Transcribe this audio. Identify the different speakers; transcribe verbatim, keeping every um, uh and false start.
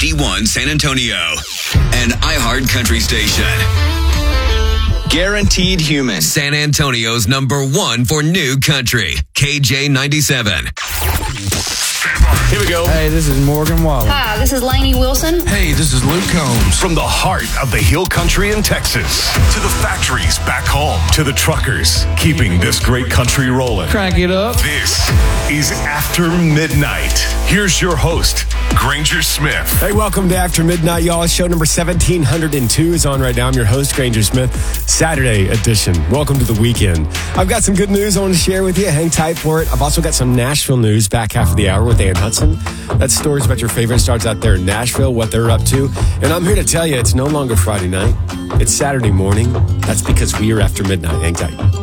Speaker 1: D one San Antonio, an iHeart Country station. Guaranteed Human, San Antonio's number one for new country. K J ninety-seven.
Speaker 2: Here we go.
Speaker 3: Hey, this is Morgan Wallen.
Speaker 4: Hi, this is Lainey Wilson.
Speaker 5: Hey, this is Luke Combs.
Speaker 2: From the heart of the Hill Country in Texas to the factories back home to the truckers keeping this great country rolling.
Speaker 3: Crank it up.
Speaker 2: This is After Midnight. Here's your host, Granger Smith.
Speaker 6: Hey, welcome to After Midnight, y'all. Show number seventeen oh two is on right now. I'm your host, Granger Smith, Saturday edition. Welcome to the weekend. I've got some good news I want to share with you. Hang tight for it. I've also got some Nashville news back half of the hour with Ann Hudson. That's stories about your favorite stars out there in Nashville, what they're up to. And I'm here to tell you it's no longer Friday night. It's Saturday morning. That's because we are After Midnight. Hang tight.